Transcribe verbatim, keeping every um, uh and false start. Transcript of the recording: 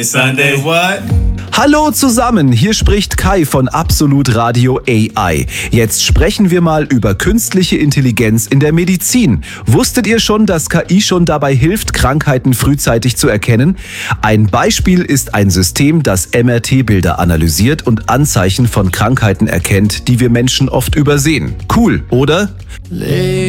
Sunday what? Hallo zusammen, hier spricht Kai von Absolut Radio A I. Jetzt sprechen wir mal über künstliche Intelligenz in der Medizin. Wusstet ihr schon, dass K I schon dabei hilft, Krankheiten frühzeitig zu erkennen? Ein Beispiel ist ein System, das M R T-Bilder analysiert und Anzeichen von Krankheiten erkennt, die wir Menschen oft übersehen. Cool, oder?